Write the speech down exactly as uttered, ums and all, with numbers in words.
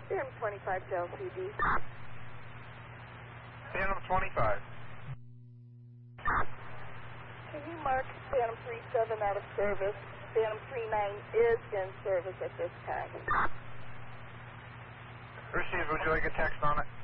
Phantom twenty-five to L C D. Phantom twenty-five. Can you mark Phantom three seven out of service? Phantom three nine is in service at this time. Received. Would you like a text on it?